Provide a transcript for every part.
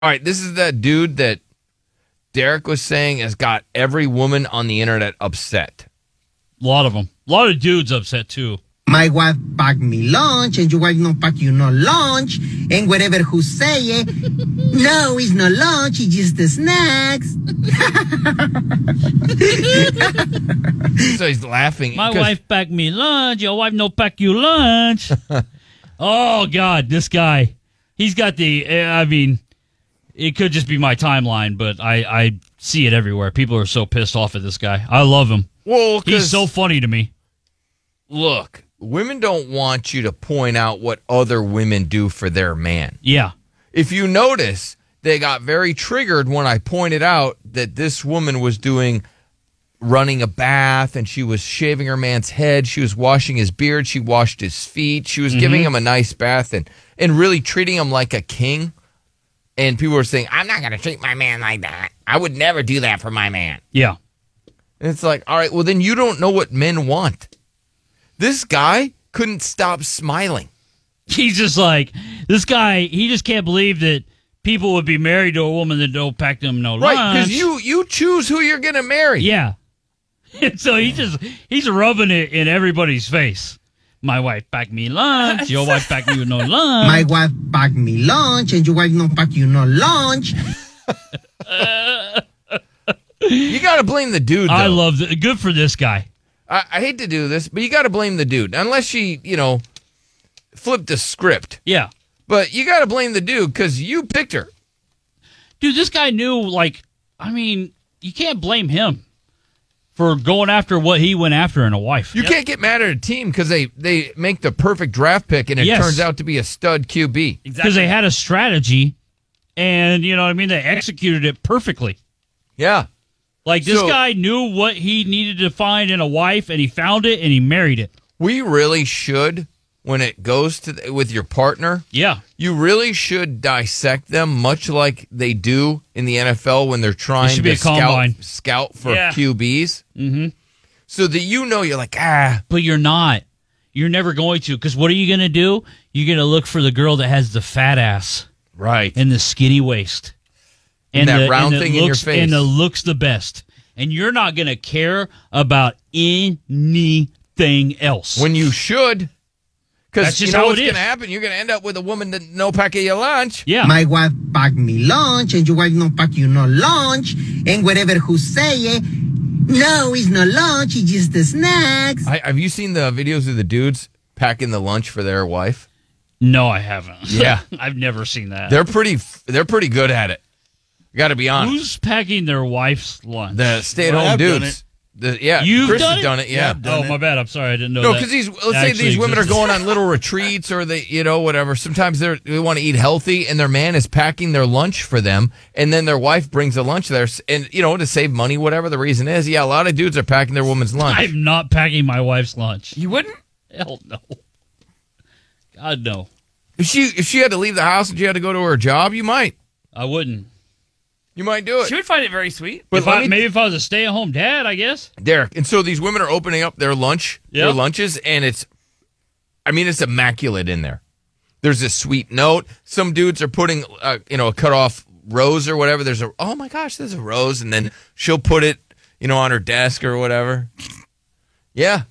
All right, this is the dude that Derek was saying has got every woman on the internet upset. A lot of them. A lot of dudes upset, too. My wife pack me lunch, and your wife no pack you no lunch, and whatever who say it, no, it's no lunch, it's just the snacks. So he's laughing. My wife pack me lunch, your wife no pack you lunch. Oh, God, this guy. He's got it could just be my timeline, but I see it everywhere. People are so pissed off at this guy. I love him. Well, he's so funny to me. Look, women don't want you to point out what other women do for their man. Yeah. If you notice, they got very triggered when I pointed out that this woman was running a bath, and she was shaving her man's head. She was washing his beard. She washed his feet. She was giving him a nice bath and really treating him like a king. And people were saying, I'm not going to treat my man like that. I would never do that for my man. Yeah. And it's like, all right, well, then you don't know what men want. This guy couldn't stop smiling. He's just like, this guy, he just can't believe that people would be married to a woman that don't pack them no lunch. Right, because you choose who you're going to marry. Yeah. So he's rubbing it in everybody's face. My wife packed me lunch. Your wife packed you no lunch. My wife pack me lunch, and your wife no pack you no lunch. You got to blame the dude, though. I love it. Good for this guy. I hate to do this, but you got to blame the dude. Unless she, flipped the script. Yeah. But you got to blame the dude because you picked her. Dude, this guy knew, you can't blame him for going after what he went after in a wife. You can't get mad at a team because they make the perfect draft pick and it turns out to be a stud QB. Because they had a strategy and, they executed it perfectly. Yeah. This guy knew what he needed to find in a wife, and he found it, and he married it. We really should, when it goes with your partner, you really should dissect them much like they do in the NFL when they're trying to scout for QBs. Mm-hmm. So that you're like, But you're not. You're never going to, because what are you going to do? You're going to look for the girl that has the fat ass. Right. And the skinny waist. And that round thing in your face. And it looks the best. And you're not going to care about anything else. When you should. Because you know what's going to happen? You're going to end up with a woman that no pack your lunch. Yeah. My wife pack me lunch, and your wife no pack you no lunch, and whatever who say it, no, it's no lunch, it's just the snacks. Have you seen the videos of the dudes packing the lunch for their wife? No, I haven't. Yeah. I've never seen that. They're pretty good at it. Got to be honest. Who's packing their wife's lunch? The stay-at-home dudes. You've Chris done has done it. Yeah. My bad. I'm sorry. I didn't know that. No, because let's say these women are going on little retreats or they, whatever. Sometimes they want to eat healthy and their man is packing their lunch for them. And then their wife brings a lunch there and, to save money, whatever the reason is. Yeah, a lot of dudes are packing their woman's lunch. I'm not packing my wife's lunch. You wouldn't? Hell no. God, no. If she had to leave the house and she had to go to her job, you might. I wouldn't. You might do it. She would find it very sweet. But maybe if I was a stay-at-home dad, I guess. Derek, and so these women are opening up their lunches, and it's immaculate in there. There's a sweet note. Some dudes are putting, a cut-off rose or whatever. There's there's a rose, and then she'll put it, on her desk or whatever. Yeah.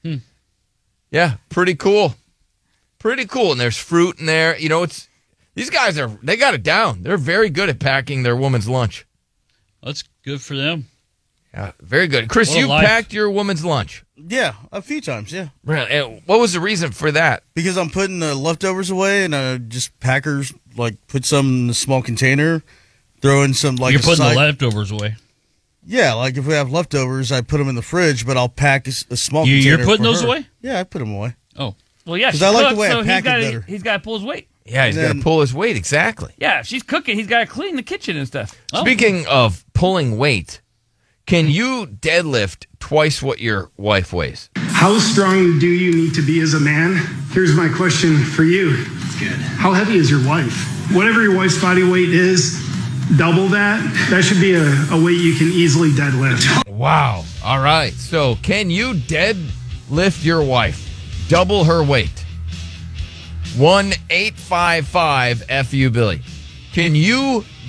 Yeah, pretty cool. Pretty cool. And there's fruit in there. These guys they got it down. They're very good at packing their woman's lunch. That's good for them. Yeah, very good. Chris, you packed your woman's lunch. Yeah, a few times, yeah. Really? And what was the reason for that? Because I'm putting the leftovers away, and just packers, put some in a small container, throw in some, You're putting the leftovers away? Yeah, if we have leftovers, I put them in the fridge, but I'll pack a small container. You're putting those away? Yeah, I put them away. Oh. Well, yeah, because I like the way I pack it better. He's got to pull his weight. Yeah, he's got to pull his weight, exactly. Yeah, if she's cooking, he's got to clean the kitchen and stuff. Speaking of pulling weight, can you deadlift twice what your wife weighs? How strong do you need to be as a man? Here's my question for you. Good. How heavy is your wife? Whatever your wife's body weight is, double that. That should be a weight you can easily deadlift. Wow. All right. So can you deadlift your wife? Double her weight. 1-855-FU-Billy. Can you